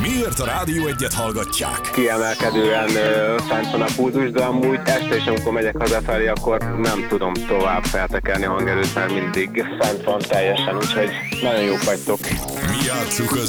Miért a Rádió Egyet hallgatják? Kiemelkedően fent van a pulzus, de amúgy este is, amikor megyek hazafelé, akkor nem tudom tovább feltekerni a hangerőt, mert mindig fent van teljesen, úgyhogy nagyon jók vagytok. Mi játsszuk az